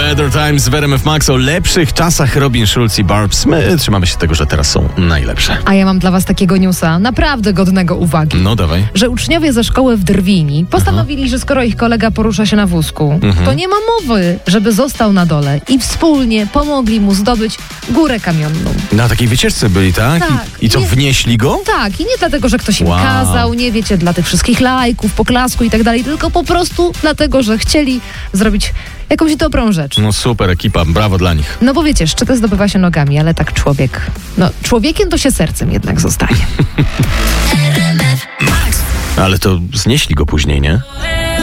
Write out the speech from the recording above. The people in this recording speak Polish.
Better Times w RMF Max. O lepszych czasach Robin Schulz i Barbs. My trzymamy się tego, że teraz są najlepsze. A ja mam dla was takiego newsa, naprawdę godnego uwagi. No dawaj. Że uczniowie ze szkoły w Drwini postanowili, że skoro ich kolega porusza się na wózku, to nie ma mowy, żeby został na dole i wspólnie pomogli mu zdobyć górę kamionną. Na takiej wycieczce byli, tak? Tak. I co, wnieśli go? Tak, i nie dlatego, że ktoś im Wow. kazał, nie wiecie, dla tych wszystkich lajków, poklasku i tak dalej, tylko po prostu dlatego, że chcieli zrobić jakąś dobrą rzecz. No super ekipa, brawo dla nich. No bo wiecie, szczyty zdobywa się nogami, ale tak człowiek, no człowiekiem to się sercem jednak zostaje. Ale to znieśli go później, nie?